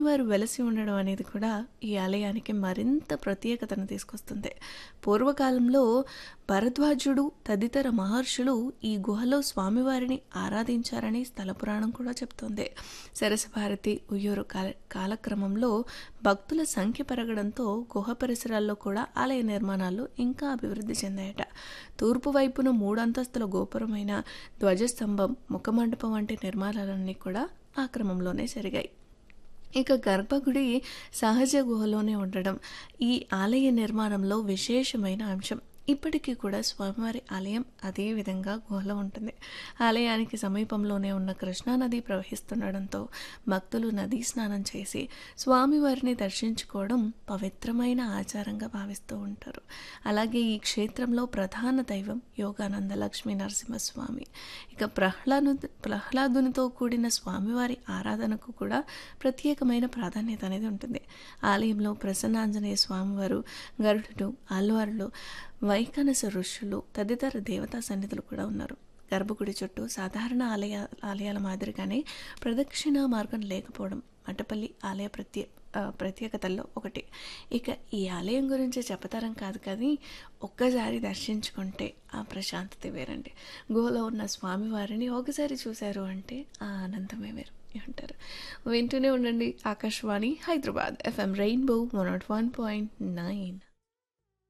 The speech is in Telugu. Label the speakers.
Speaker 1: వారు వెలసి ఉండడం అనేది కూడా ఈ ఆలయానికి మరింత ప్రత్యేకతను తీసుకొస్తుంది. పూర్వకాలంలో భరద్వాజుడు తదితర మహర్షులు ఈ గుహలో స్వామివారిని ఆరాధించారని స్థల పురాణం కూడా చెప్తోంది. సరసభారతి ఉయ్యూరు కాలక్రమంలో భక్తుల సంఖ్య పెరగడంతో గుహ పరిసరాల్లో కూడా ఆలయ నిర్మాణాలు ఇంకా అభివృద్ధి చెందాయట. తూర్పు వైపున 3 అంతస్తుల గోపురమైన ధ్వజస్తంభం, ముఖమండపం వంటి నిర్మాణాలన్నీ కూడా ఆ క్రమంలోనే జరిగాయి. ఇక గర్భగుడి సహజ గుహలోనే ఉండడం ఈ ఆలయ నిర్మాణంలో విశేషమైన అంశం. ఇప్పటికీ కూడా స్వామివారి ఆలయం అదే విధంగా గుహలో ఉంటుంది. ఆలయానికి సమీపంలోనే ఉన్న కృష్ణానది ప్రవహిస్తుండడంతో భక్తులు నదీ స్నానం చేసి స్వామివారిని దర్శించుకోవడం పవిత్రమైన ఆచారంగా భావిస్తూ ఉంటారు. అలాగే ఈ క్షేత్రంలో ప్రధాన దైవం యోగానంద లక్ష్మీ నరసింహస్వామి. ఇక ప్రహ్లాదునితో కూడిన స్వామివారి ఆరాధనకు కూడా ప్రత్యేకమైన ప్రాధాన్యత అనేది ఉంటుంది. ఆలయంలో ప్రసన్నాంజనేయ స్వామివారు, గరుడుడు, ఆళ్వార్లు, వైఖానస ఋషులు తదితర దేవతా సన్నిధులు కూడా ఉన్నారు. గర్భగుడి చుట్టూ సాధారణ ఆలయాల మాదిరిగానే ప్రదక్షిణ మార్గం లేకపోవడం మఠపల్లి ఆలయ ప్రత్యేకతల్లో ఒకటి. ఇక ఈ ఆలయం గురించి చెప్పతరం కాదు, కానీ ఒక్కసారి దర్శించుకుంటే ఆ ప్రశాంతత వేరండి. గుహలో ఉన్న స్వామివారిని ఒకసారి చూశారు అంటే ఆ ఆనందమే వేరు అంటారు. వింటూనే ఉండండి ఆకాశవాణి హైదరాబాద్ FM రెయిన్బో 101.9.